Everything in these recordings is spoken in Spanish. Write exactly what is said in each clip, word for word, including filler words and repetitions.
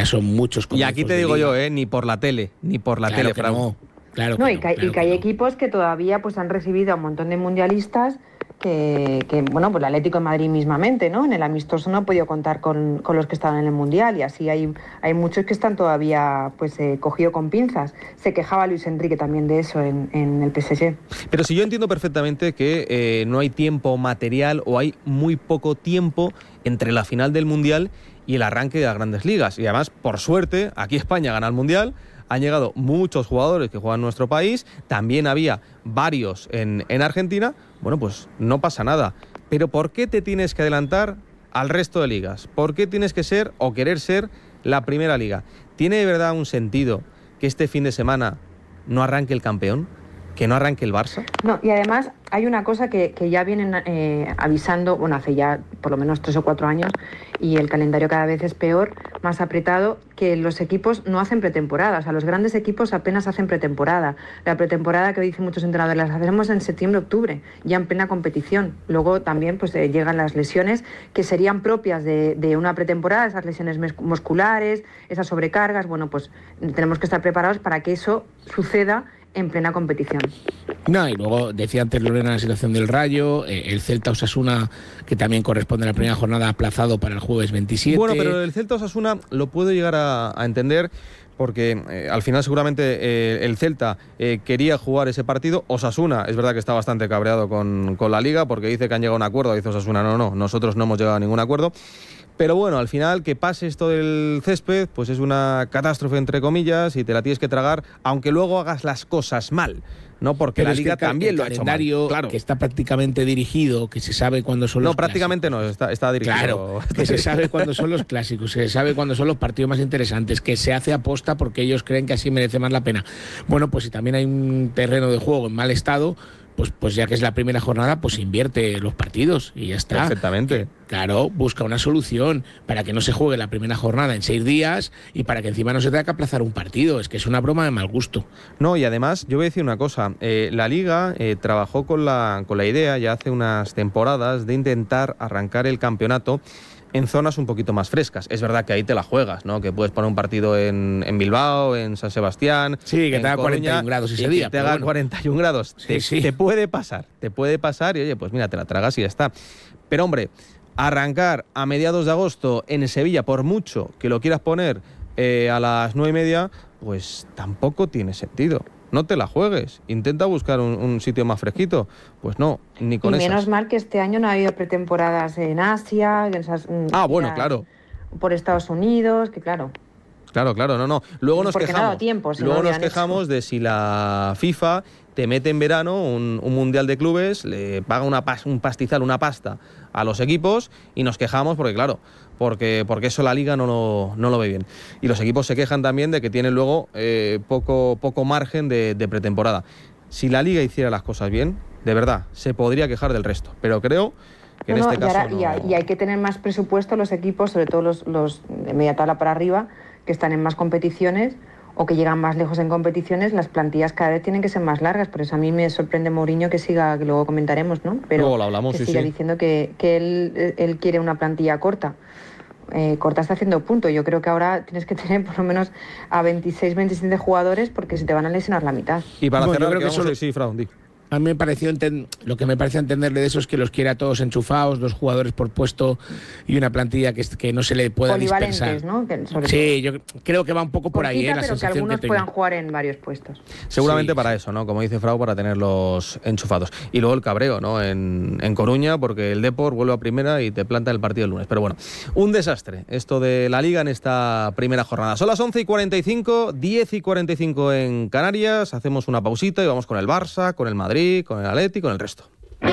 ya son muchos. Y aquí te digo yo, ¿eh? Ni por la tele, ni por la claro tele, que Fran. no, claro no, que y no, que, claro y que hay no. equipos que todavía pues han recibido a un montón de mundialistas que, que bueno, pues el Atlético de Madrid mismamente, ¿no? En el amistoso no ha podido contar con, con los que estaban en el Mundial, y así hay, hay muchos que están todavía pues eh, cogido con pinzas. Se quejaba Luis Enrique también de eso en, en el P S G. Pero si yo entiendo perfectamente que eh, no hay tiempo material o hay muy poco tiempo entre la final del Mundial y el arranque de las Grandes Ligas. Y además, por suerte, aquí España gana el Mundial. Han llegado muchos jugadores que juegan en nuestro país, también había varios en, en Argentina, bueno, pues no pasa nada. Pero ¿por qué te tienes que adelantar al resto de ligas? ¿Por qué tienes que ser o querer ser la primera liga? ¿Tiene de verdad un sentido que este fin de semana no arranque el campeón? ¿Que no arranque el Barça? No, y además hay una cosa que, que ya vienen eh, avisando, bueno, hace ya por lo menos tres o cuatro años, y el calendario cada vez es peor, más apretado, que los equipos no hacen pretemporada. O sea, los grandes equipos apenas hacen pretemporada. La pretemporada, que dicen muchos entrenadores, las hacemos en septiembre, octubre, ya en plena competición. Luego también pues eh, llegan las lesiones que serían propias de, de una pretemporada, esas lesiones musculares, esas sobrecargas. Bueno, pues tenemos que estar preparados para que eso suceda en plena competición. No, y luego decía antes Lorena la situación del Rayo, eh, el Celta Osasuna, que también corresponde a la primera jornada, aplazado para el jueves veintisiete. Bueno, pero el Celta Osasuna lo puedo llegar a, a entender, porque eh, al final seguramente eh, el Celta eh, quería jugar ese partido. Osasuna es verdad que está bastante cabreado con, con la Liga, porque dice que han llegado a un acuerdo. Dice Osasuna, no, no, nosotros no hemos llegado a ningún acuerdo. Pero bueno, al final que pase esto del césped, pues es una catástrofe entre comillas y te la tienes que tragar, aunque luego hagas las cosas mal, ¿no? Porque pero la es Liga que el, también el lo ha hecho mal. calendario, Claro. Que está prácticamente dirigido, que se sabe cuándo son no, los prácticamente clásicos. no, está, está dirigido. Claro, que se sabe cuándo son los clásicos, que se sabe cuándo son los partidos más interesantes, que se hace aposta porque ellos creen que así merece más la pena. Bueno, pues si también hay un terreno de juego en mal estado, pues, pues ya que es la primera jornada, pues invierte los partidos y ya está. Perfectamente. Claro, busca una solución para que no se juegue la primera jornada en seis días y para que encima no se tenga que aplazar un partido. Es que es una broma de mal gusto. No, y además, yo voy a decir una cosa. Eh, la Liga eh, trabajó con la, con la idea ya hace unas temporadas de intentar arrancar el campeonato en zonas un poquito más frescas. Es verdad que ahí te la juegas, ¿no? Que puedes poner un partido en, en Bilbao, en San Sebastián. Sí, que en te haga Coruña, cuarenta y un grados ese y día. Que te haga bueno. cuarenta y un grados. Sí, te, sí. te puede pasar, te puede pasar y oye, pues mira, te la tragas y ya está. Pero hombre, arrancar a mediados de agosto en Sevilla, por mucho que lo quieras poner eh, a las nueve y media, pues tampoco tiene sentido. No te la juegues, intenta buscar un, un sitio más fresquito. Pues no, ni con y esas. menos mal que este año no ha habido pretemporadas en Asia, en esas, Ah, bueno, ya, claro. por Estados Unidos, que claro. Claro, claro, no, no. Luego nos Porque no ha quejamos. dado tiempo, si luego no nos habían quejamos hecho. de si la FIFA te mete en verano un, un mundial de clubes, le paga una pas, un pastizal, una pasta a los equipos y nos quejamos porque, claro, porque, porque eso la Liga no lo, no lo ve bien. Y los equipos se quejan también de que tienen luego eh, poco, poco margen de, de pretemporada. Si la Liga hiciera las cosas bien, de verdad, se podría quejar del resto. Pero creo que en No, no, este y, caso ahora- no... y hay- y hay que tener más presupuesto los equipos, sobre todo los, los de media tabla para arriba, que están en más competiciones o que llegan más lejos en competiciones. Las plantillas cada vez tienen que ser más largas. Por eso a mí me sorprende Mourinho que siga, que luego comentaremos, ¿no? Pero Luego lo hablamos, que sí, siga sí. diciendo que, que él, él quiere una plantilla corta. Eh, corta está haciendo punto. Yo creo que ahora tienes que tener por lo menos a veintiséis, veintisiete jugadores porque se te van a lesionar la mitad. Y para Bueno, yo cerrar, creo que que vamos solo- a... Sí, Fran, di. A mí me pareció enten- lo que me parece entenderle de eso es que los quiere a todos enchufados, dos jugadores por puesto y una plantilla que, que no se le pueda Polivalentes, dispersar. ¿no? Que sobre Sí, yo creo que va un poco por ahí, Cortita, eh, la pero que sensación algunos que tengo. puedan jugar en varios puestos. Seguramente Sí, para sí. eso, ¿no? Como dice Frau, para tenerlos enchufados. Y luego el cabreo, ¿no? En, en Coruña, porque el Depor vuelve a primera y te planta el partido el lunes. Pero bueno, un desastre esto de la Liga en esta primera jornada. Son las once y cuarenta y cinco, diez y cuarenta y cinco en Canarias. Hacemos una pausita y vamos con el Barça, con el Madrid, con el Atleti, con el resto.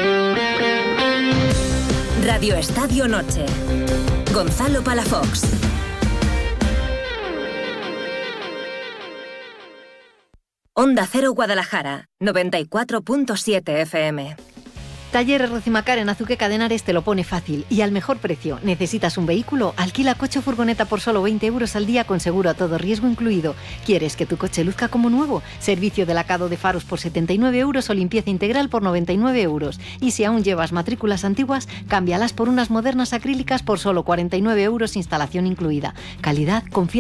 Radio Estadio Noche. Gonzalo Palafox. Onda Cero Guadalajara, noventa y cuatro punto siete F M. Talleres Rocimacar en Azuqueca de Henares te lo pone fácil y al mejor precio. ¿Necesitas un vehículo? Alquila coche o furgoneta por solo veinte euros al día con seguro a todo riesgo incluido. ¿Quieres que tu coche luzca como nuevo? Servicio de lacado de faros por setenta y nueve euros o limpieza integral por noventa y nueve euros. Y si aún llevas matrículas antiguas, cámbialas por unas modernas acrílicas por solo cuarenta y nueve euros, instalación incluida. Calidad, confianza.